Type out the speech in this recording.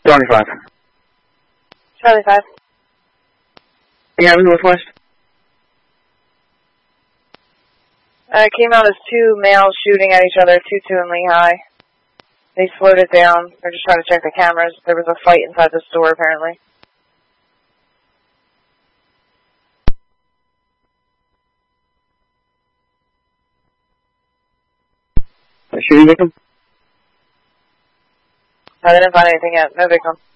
Charlie 5. Charlie 5. Yeah, Northwest. Came out as two males shooting at each other, 2-2 in Lehigh. They slowed it down. They're just trying to check the cameras. There was a fight inside the store, apparently. A shooting victim? I didn't find anything yet. No victim.